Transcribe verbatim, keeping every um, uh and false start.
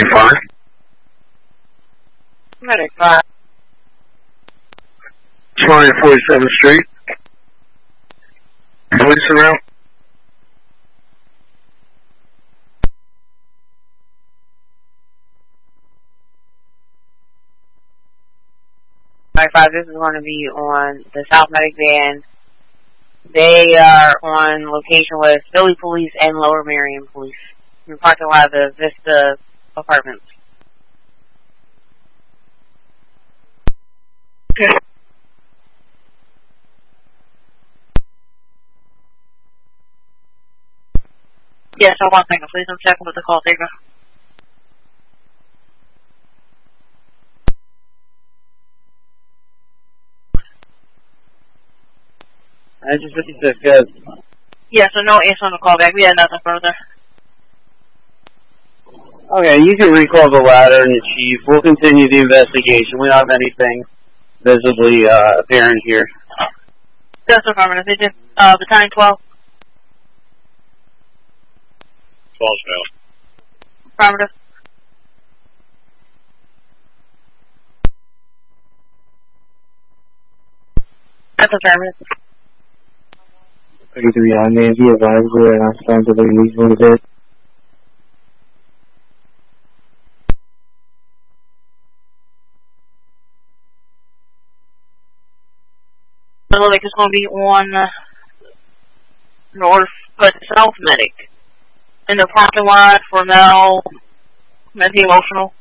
twenty-five. Medic five. two forty-seventh Street. Police around. five, this is going to be on the South Medic van. They are on location with Philly Police and Lower Merion Police in the parking lot of the Vista Apartments. Okay. Yes, hold on a second, please. I'm checking with the call taker. I just fifty-six, good. Yeah, so no answer on the call back. We had nothing further. Okay, you can recall the ladder and the chief. We'll continue the investigation. We don't have anything visibly uh, apparent here. That's affirmative. They did, uh, battalion twelve. twelve failed. Affirmative. That's affirmative. thirty-three on man, be advised we're not starting to release a little bit. It looks like it's going to be on uh, North, but South Medic. In the parking lot for now, Mentally Emotional.